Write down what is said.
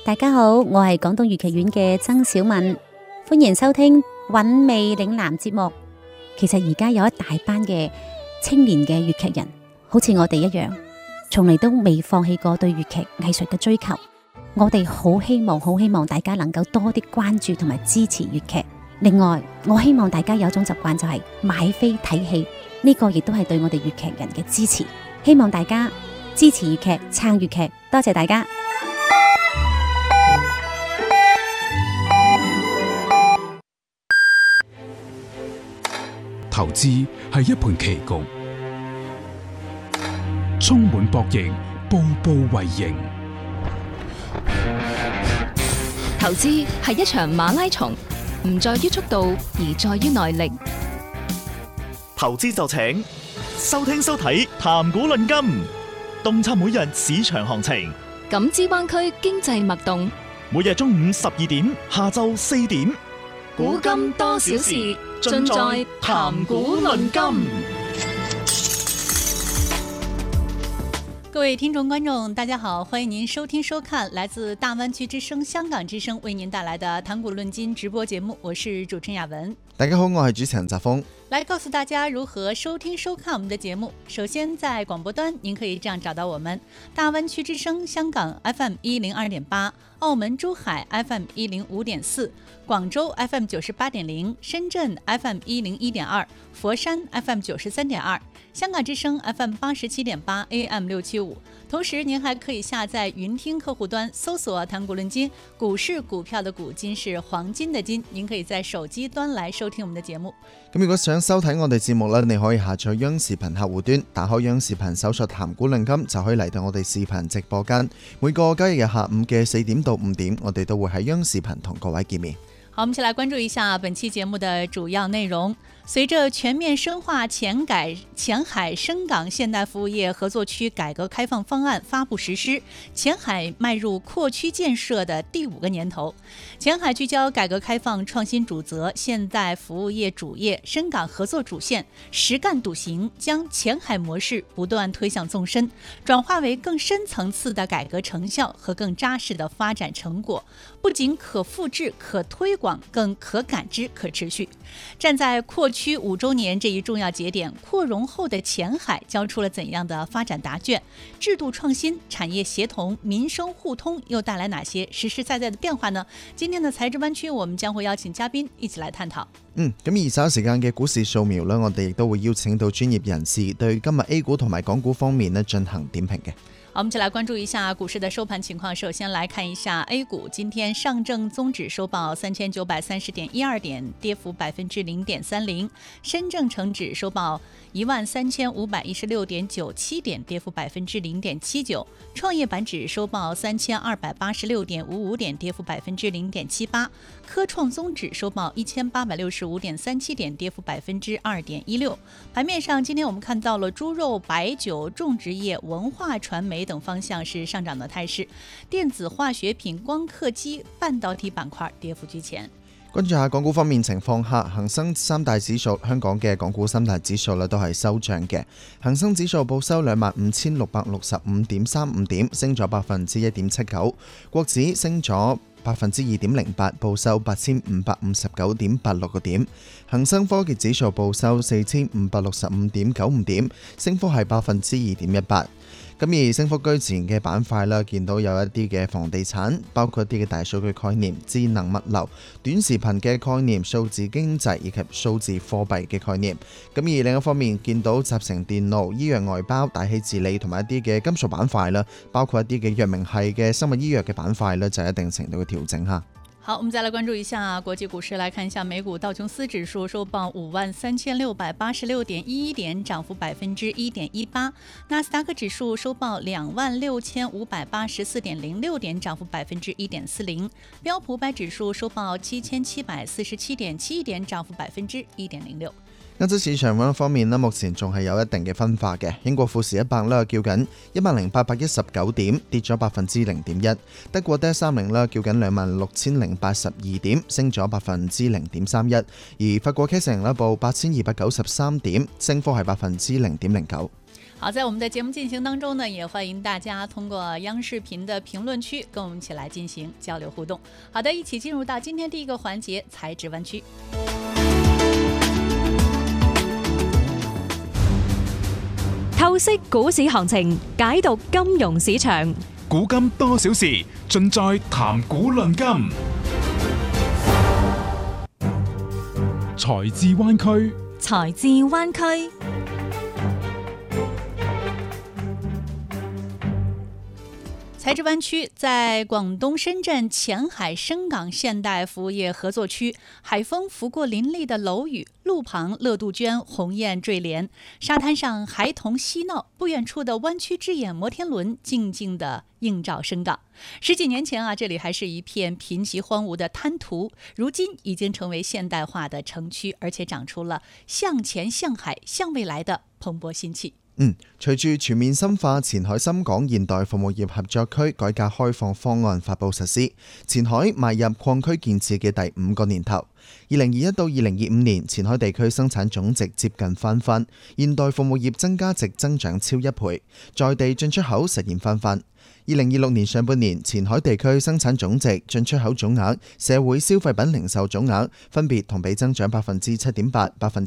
大家好，我係廣東粵劇院嘅曾小敏，歡迎收聽韻味嶺南節目。其實而家有一大班嘅青年嘅粵劇人，好似我哋一樣，從嚟都未放棄過對粵劇藝術嘅追求。我哋好希望大家能夠多啲關注同埋支持粵劇。另外，我希望大家有一種習慣，就係買飛睇戲，呢個亦都係對我哋粵劇人嘅支持。希望大家支持粵劇，撐粵劇，多謝大家。 投資係一盤棋局，充滿博弈，步步為營。 投資係一場馬拉松，唔在於速度，而在於耐力。 投資就請收聽收睇談股論金，洞察每日市場行情， 感知灣區經濟脈動。 每日中午12點，下晝4點， 古今多少事，盡在談股論金。 各位聽眾觀眾大家好，歡迎您收聽收看來自大灣區之聲香港之聲為您帶來的談股論金直播節目，我是主持人雅文。 大家好，我係主持人澤峰。 來告訴大家如何收聽收看我們的節目。首先在廣播端您可以這樣找到我們：大灣區之聲香港 FM 102.8，澳門珠海 FM 105.4，廣州 FM 98.0，深圳 FM 101.2，佛山 FM 93.2，香港之聲 FM 87.8 AM 675。同時您還可以下載雲聽客戶端，搜索談股論金，股市股票的股，金是黃金的金，您可以在手機端來收聽我們的節目。 咁如果想收睇我哋節目呢，你可以下載央視頻客戶端，打開央視頻搜索談股論金，就可以嚟到我哋視頻直播間。每個交易日下午嘅4點到5點，我哋都會喺央視頻同各位見面。 好，我們一起來關注一下本期節目的主要內容。隨着全面深化前海深港現代服務業合作區改革開放方案發布實施，前海邁入擴區建設的第5個年頭。前海聚焦改革開放創新主責、現代服務業主業、深港合作主線，實幹篤行，將前海模式不斷推向縱深，轉化為更深層次的改革成效和更扎實的發展成果，不僅可複製、可推廣，更可感知、可持續。站在擴區5週年這一重要節點，擴容後的前海交出了怎樣的發展答卷？制度創新、產業協同、民生互通又帶來哪些實實在在的變化呢？今天的財智灣區，我們將會邀請嘉賓一起來探討。 咁而稍時間嘅股市掃描呢，我哋亦都會邀請到專業人士對今日 A 股同埋港股方面呢進行點評嘅。 好，我們一起來關注一下股市的收盤情況。首先來看一下 A 股，今天上證綜指收報3930.12點，跌幅0.30%；深證成指收報13516.97點，跌幅0.79%；創業板指收報3286.55點，跌幅0.78%；科創綜指收報1865.37點，跌幅2.16%。盤面上，今天我們看到了豬肉、白酒、種植業、文化傳媒等方向是上漲的態勢，電子化學品、光刻機、半導體板塊跌幅居前。 關注下港股方面情況下，恒生三大指數，香港嘅港股三大指數都係收漲嘅。恒生指數報收25,665.35點，升咗1.79%。國指升咗2.08%，報收8,559.86個點。恒生科技指數報收4,565.95點，升幅係2.18%。咁而升幅居前嘅板塊啦，見到有一啲嘅房地產，包括一啲嘅大數據概念、智能物流、短視頻嘅概念、數字經濟以及數字貨幣嘅概念。咁而另一方面，見到集成電路、醫藥外包、大氣治理同埋一啲嘅金屬板塊啦，包括一啲嘅藥明系嘅生物醫藥嘅板塊咧，就有一定程度嘅調整嚇。 好，我們再來關注一下國際股市，來看一下美股道瓊斯指數收報53,686.11點，漲幅1.18%；納斯達克指數收報26,584.06點，漲幅1.40%；標普500指數收報7,747.71點，漲幅1.06%。 歐洲市場方面咧，目前仲係有一定嘅分化嘅。英國富時100咧叫緊10,819點，跌咗0.1%；德國DAX 30咧叫緊26,082點，升咗0.31%；而法國 CAC 40咧報8,293點，升幅係0.09%。 好，在我们的节目进行当中呢，也欢迎大家通过央视频的评论区跟我们一起来进行交流互动。好的，一起进入到今天第一个環節財智灣區。 透析股市行情，解讀金融市場， 古今多少事，盡在談股論金。財智灣區， 財智灣區。 財智灣區在廣東深圳前海深港現代服務業合作區，海風拂過林立的樓宇，路旁樂杜鵑鴻雁墜連，沙灘上孩童嬉鬧，不遠處的灣區之眼摩天輪靜靜地映照深港。十幾年前啊，這裡還是一片貧瘠荒蕪的灘塗，如今已經成為現代化的城區，而且長出了向前向海向未來的蓬勃新氣。 隨住全面深化前海深港現代服務業合作區改革開放方案發布實施，前海邁入礦區建設嘅第5個年頭。2021到2025年，前海地區生產總值接近翻番，現代服務業增加值增長超1倍，在地進出口實現翻番。2026年上半年，前海地區生產總值、進出口總額、社會消費品零售總額分別同比增長7.8%、